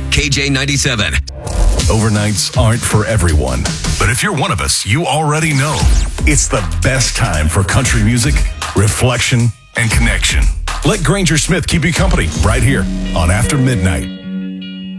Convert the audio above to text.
KJ97. Overnights aren't for everyone, but if you're one of us, you already know it's the best time for country music, reflection, and connection. Let Granger Smith keep you company right here on After Midnight.